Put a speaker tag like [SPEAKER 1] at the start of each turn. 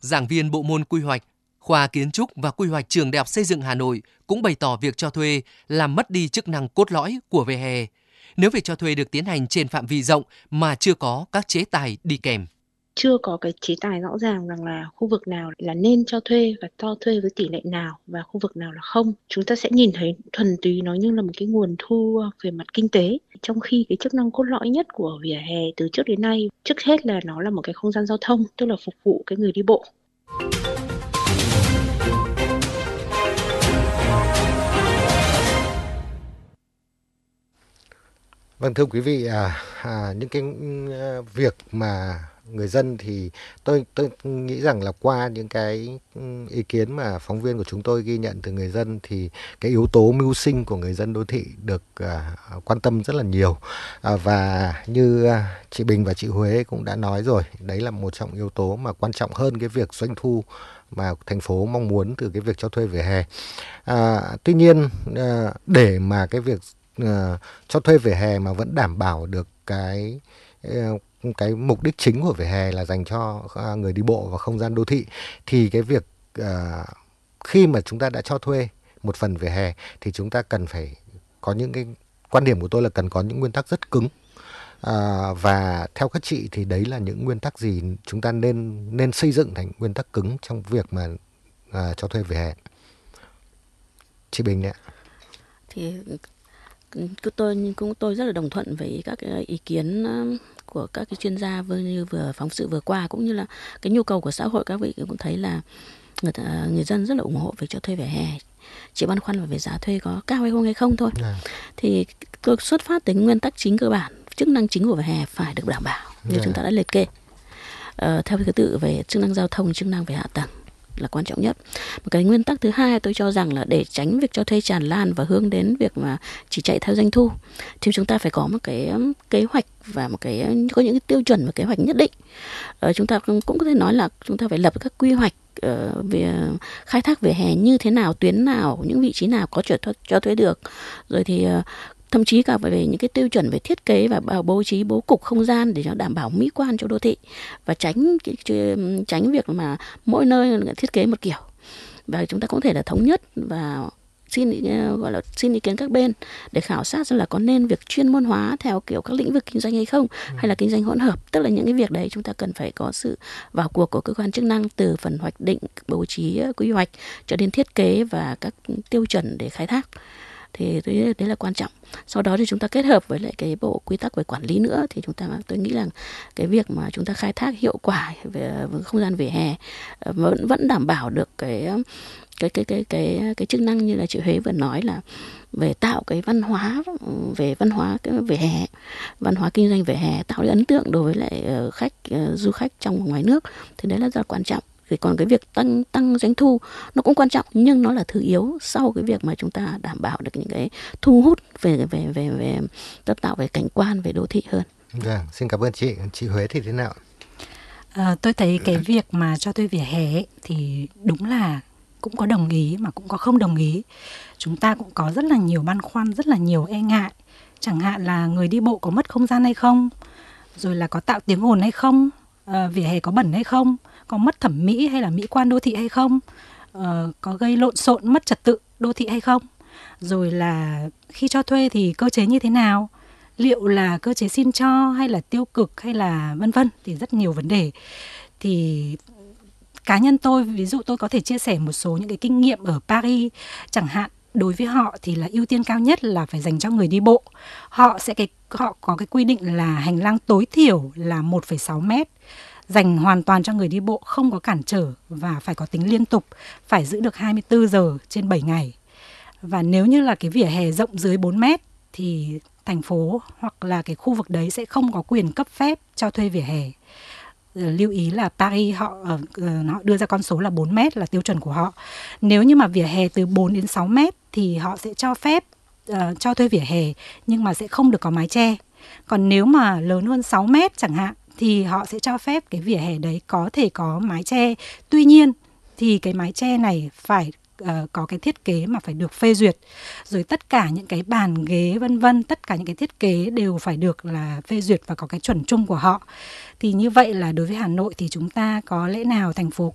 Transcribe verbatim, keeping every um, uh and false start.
[SPEAKER 1] Giảng viên bộ môn quy hoạch, khoa kiến trúc và quy hoạch trường Đại học Xây dựng Hà Nội cũng bày tỏ việc cho thuê làm mất đi chức năng cốt lõi của vỉa hè. Nếu việc cho thuê được tiến hành trên phạm vi rộng mà chưa có các chế tài đi kèm.
[SPEAKER 2] Chưa có cái chế tài rõ ràng rằng là khu vực nào là nên cho thuê và cho thuê với tỷ lệ nào và khu vực nào là không. Chúng ta sẽ nhìn thấy thuần túy nó như là một cái nguồn thu về mặt kinh tế. Trong khi cái chức năng cốt lõi nhất của vỉa hè từ trước đến nay, trước hết là nó là một cái không gian giao thông, tức là phục vụ cái người đi bộ.
[SPEAKER 3] Vâng, thưa quý vị, à, à, những cái à, việc mà người dân thì tôi tôi nghĩ rằng là qua những cái ý kiến mà phóng viên của chúng tôi ghi nhận từ người dân thì cái yếu tố mưu sinh của người dân đô thị được à, quan tâm rất là nhiều, à, và như à, chị Bình và chị Huế cũng đã nói rồi, đấy là một trong yếu tố mà quan trọng hơn cái việc doanh thu mà thành phố mong muốn từ cái việc cho thuê vỉa hè. À, tuy nhiên à, để mà cái việc uh, cho thuê vỉa hè mà vẫn đảm bảo được cái uh, cái mục đích chính của vỉa hè là dành cho uh, người đi bộ và không gian đô thị, thì cái việc uh, khi mà chúng ta đã cho thuê một phần vỉa hè thì chúng ta cần phải có những cái quan điểm của tôi là cần có những nguyên tắc rất cứng. À, và theo các chị thì đấy là những nguyên tắc gì chúng ta nên nên xây dựng thành nguyên tắc cứng trong việc mà à, cho thuê vỉa hè? Chị Bình ạ.
[SPEAKER 4] Thì tôi cũng tôi rất là đồng thuận với các cái ý kiến của các cái chuyên gia vừa như vừa phóng sự vừa qua, cũng như là cái nhu cầu của xã hội. Các vị cũng thấy là người ta, người dân rất là ủng hộ việc cho thuê vỉa hè, chỉ băn khoăn về giá thuê có cao hay không hay không thôi. À. Thì tôi xuất phát từ nguyên tắc chính cơ bản, chức năng chính của vỉa hè phải được đảm bảo như à. chúng ta đã liệt kê. Ờ, theo thứ tự về chức năng giao thông, chức năng về hạ tầng là quan trọng nhất. Một cái nguyên tắc thứ hai tôi cho rằng là để tránh việc cho thuê tràn lan và hướng đến việc mà chỉ chạy theo doanh thu, thì chúng ta phải có một cái kế hoạch và một cái có những cái tiêu chuẩn và kế hoạch nhất định. Ờ, chúng ta cũng có thể nói là chúng ta phải lập các quy hoạch uh, về khai thác vỉa hè như thế nào, tuyến nào, những vị trí nào có cho, cho thuê được, rồi thì uh, thậm chí cả về những cái tiêu chuẩn về thiết kế và bố trí bố cục không gian để cho đảm bảo mỹ quan cho đô thị và tránh tránh việc mà mỗi nơi thiết kế một kiểu. Và chúng ta cũng thể là thống nhất và xin gọi là xin ý kiến các bên để khảo sát xem là có nên việc chuyên môn hóa theo kiểu các lĩnh vực kinh doanh hay không, ừ. hay là kinh doanh hỗn hợp. Tức là những cái việc đấy chúng ta cần phải có sự vào cuộc của cơ quan chức năng, từ phần hoạch định, bố trí quy hoạch cho đến thiết kế và các tiêu chuẩn để khai thác. Thì đấy, đấy là quan trọng. Sau đó thì chúng ta kết hợp với lại cái bộ quy tắc về quản lý nữa, thì chúng ta tôi nghĩ là cái việc mà chúng ta khai thác hiệu quả về không gian vỉa hè vẫn vẫn đảm bảo được cái cái cái cái cái cái chức năng như là chị Huế vừa nói, là về tạo cái văn hóa về văn hóa cái vỉa hè, văn hóa kinh doanh vỉa hè, tạo cái ấn tượng đối với lại khách du khách trong và ngoài nước. Thì đấy là rất là quan trọng. Thì còn cái việc tăng tăng doanh thu nó cũng quan trọng, nhưng nó là thứ yếu sau cái việc mà chúng ta đảm bảo được những cái thu hút về về về về tác tạo về cảnh quan, về đô thị hơn.
[SPEAKER 3] Vâng, xin cảm ơn chị. Chị Huế thì thế nào?
[SPEAKER 5] À, tôi thấy cái việc mà cho thuê vỉa hè ấy, thì đúng là cũng có đồng ý mà cũng có không đồng ý. Chúng ta cũng có rất là nhiều băn khoăn, rất là nhiều e ngại. Chẳng hạn là người đi bộ có mất không gian hay không, rồi là có tạo tiếng ồn hay không, à, vỉa hè có bẩn hay không, có mất thẩm mỹ hay là mỹ quan đô thị hay không, uh, có gây lộn xộn mất trật tự đô thị hay không, rồi là khi cho thuê thì cơ chế như thế nào, liệu là cơ chế xin cho hay là tiêu cực hay là vân vân, thì rất nhiều vấn đề. Thì cá nhân tôi, ví dụ tôi có thể chia sẻ một số những cái kinh nghiệm ở Paris chẳng hạn. Đối với họ thì là ưu tiên cao nhất là phải dành cho người đi bộ. Họ sẽ cái họ có cái quy định là hành lang tối thiểu là một phẩy sáu mét, dành hoàn toàn cho người đi bộ, không có cản trở và phải có tính liên tục, phải giữ được hai mươi tư giờ trên bảy ngày. Và nếu như là cái vỉa hè rộng dưới bốn mét thì thành phố hoặc là cái khu vực đấy sẽ không có quyền cấp phép cho thuê vỉa hè. Lưu ý là Paris họ, họ đưa ra con số là bốn mét là tiêu chuẩn của họ. Nếu như mà vỉa hè từ bốn đến sáu mét thì họ sẽ cho phép uh, cho thuê vỉa hè, nhưng mà sẽ không được có mái che. Còn nếu mà lớn hơn sáu mét chẳng hạn thì họ sẽ cho phép cái vỉa hè đấy có thể có mái che. Tuy nhiên thì cái mái che này phải uh, có cái thiết kế mà phải được phê duyệt. Rồi tất cả những cái bàn ghế vân vân, tất cả những cái thiết kế đều phải được là phê duyệt và có cái chuẩn chung của họ. Thì như vậy là đối với Hà Nội thì chúng ta có lẽ nào thành phố